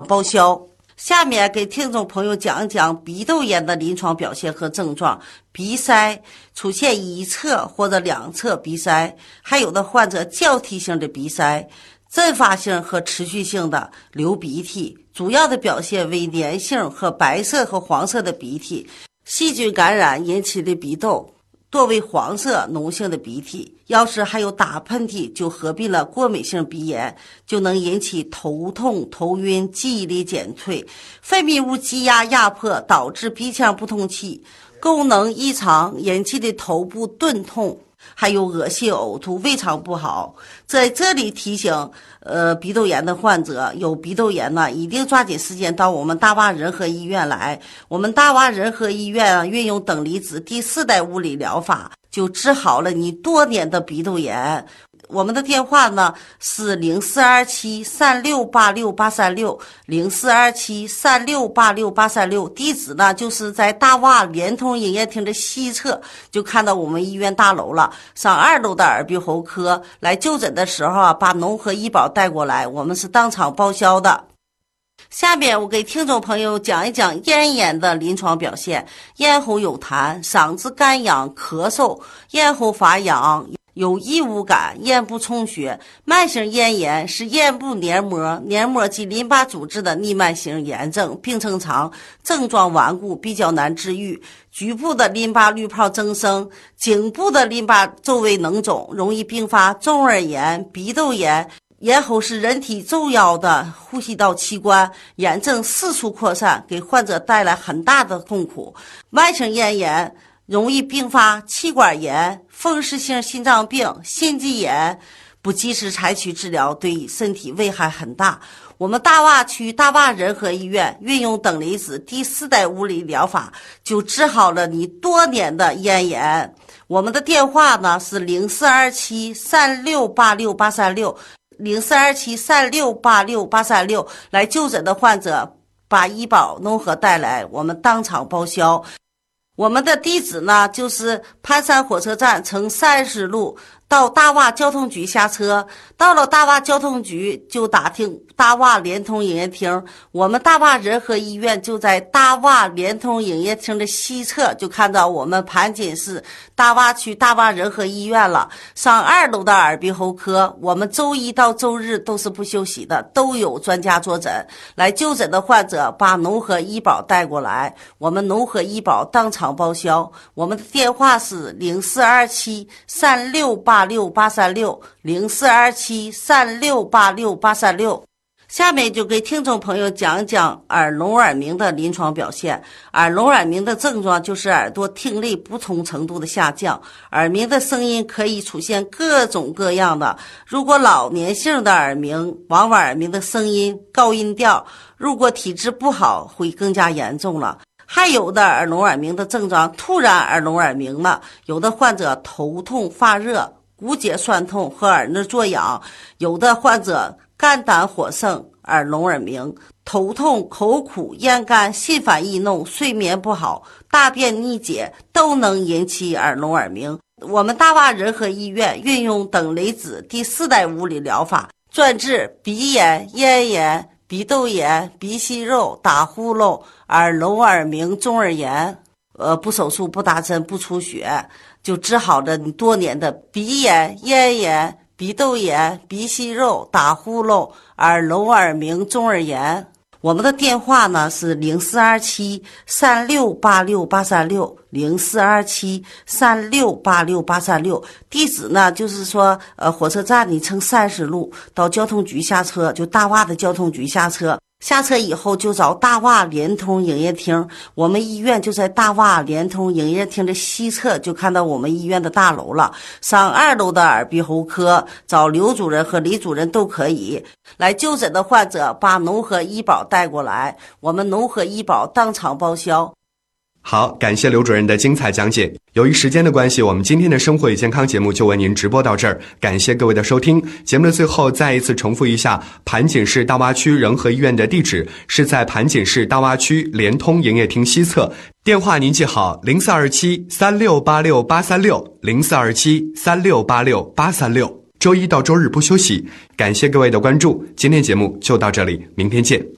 报销。下面给听众朋友讲一讲鼻窦炎的临床表现和症状。鼻塞出现一侧或者两侧鼻塞，还有的患者交替性的鼻塞，阵发性和持续性的流鼻涕，主要的表现为粘性和白色和黄色的鼻涕，细菌感染引起的鼻窦多为黄色脓性的鼻涕，要是还有打喷嚏，就合并了过敏性鼻炎，就能引起头痛、头晕、记忆力减退，分泌物积压压迫，导致鼻腔不通气，功能异常引起的头部钝痛，还有恶心呕吐，胃肠不好。在这里提醒鼻窦炎的患者，有鼻窦炎呢，一定抓紧时间到我们大洼仁和医院来。我们大洼仁和医院运用等离子第4代物理疗法，就治好了你多年的鼻窦炎。我们的电话呢是0427-3686836，0427-3686836，地址呢就是在大洼联通营业厅的西侧，就看到我们医院大楼了。上2楼的耳鼻喉科，来就诊的时候把农合医保带过来，我们是当场报销的。下面我给听众朋友讲一讲咽炎的临床表现。咽喉有痰，嗓子干痒咳嗽，咽喉发痒，有异物感，咽部充血。慢性咽炎是咽部黏膜及淋巴组织的逆慢性炎症，病程长，症状顽固，比较难治愈。局部的淋巴滤泡增生，颈部的淋巴周围脓肿，容易并发中耳炎、鼻窦炎。咽喉是人体重要的呼吸道器官，炎症四处扩散，给患者带来很大的痛苦。慢性咽炎容易并发气管炎、风湿性心脏病、心肌炎，不及时采取治疗，对身体危害很大。我们大洼区大洼仁和医院运用等离子第4代物理疗法，就治好了你多年的咽炎。我们的电话呢是0427-3686836，0427-3686836，来就诊的患者把医保农合带来，我们当场报销。我们的地址呢就是盘山火车站乘30路到大洼交通局下车，到了大洼交通局就打听大洼联通营业厅，我们大洼仁和医院就在大洼联通营业厅的西侧，就看到我们盘锦市大洼区大洼仁和医院了。上2楼的耳鼻喉科，我们周一到周日都是不休息的，都有专家坐诊。来就诊的患者把农合医保带过来，我们农合医保当场报销。我们的电话是0427-3686836，0427-3686836。下面就给听众朋友讲一讲耳聋耳鸣的临床表现。耳聋耳鸣的症状就是耳朵听力不同程度的下降，耳鸣的声音可以出现各种各样的。如果老年性的耳鸣，往往耳鸣的声音高音调，如果体质不好会更加严重了。还有的耳聋耳鸣的症状突然耳聋耳鸣了，有的患者头痛发热、骨节酸痛和耳内作痒，有的患者肝胆火盛、耳聋耳鸣，头痛、口苦、咽干、心烦易怒、睡眠不好、大便逆解都能引起耳聋耳鸣。我们大洼仁和医院运用等离子第4代物理疗法，专治鼻炎、咽炎、鼻窦炎、鼻息肉、打呼噜、耳聋耳鸣、中耳炎，不手术、不打针、不出血，就治好了你多年的鼻炎、咽炎、鼻窦炎、鼻息肉、打呼噜、耳聋耳鸣、中耳炎。我们的电话呢是0427-3686836，0427-3686836，地址呢就是说火车站你乘30路到交通局下车，就大洼的交通局下车，下车以后就找大洼联通营业厅，我们医院就在大洼联通营业厅的西侧，就看到我们医院的大楼了。上2楼的耳鼻喉科，找刘主任和李主任都可以。来就诊的患者把农合医保带过来，我们农合医保当场报销。 好，感谢刘主任的精彩讲解。由于时间的关系，我们今天的生活与健康节目就为您直播到这儿，感谢各位的收听。节目的最后再一次重复一下，盘锦市大洼区仁和医院的地址是在盘锦市大洼区联通营业厅西侧，电话您记好0427-3686836，0427-3686836，周一到周日不休息。感谢各位的关注，今天节目就到这里，明天见。